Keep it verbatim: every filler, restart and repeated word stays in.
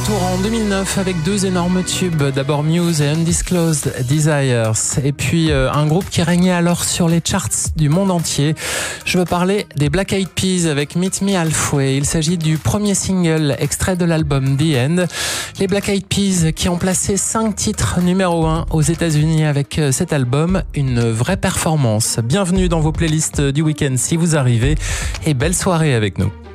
retour en deux mille neuf avec deux énormes tubes. D'abord Muse et Undisclosed Desires. Et puis euh, un groupe qui régnait alors sur les charts du monde entier. Je veux parler des Black Eyed Peas avec Meet Me Halfway. Il s'agit du premier single extrait de l'album The End. Les Black Eyed Peas qui ont placé cinq titres numéro un aux États-Unis avec cet album. Une vraie performance. Bienvenue dans vos playlists du week-end si vous arrivez. Et belle soirée avec nous.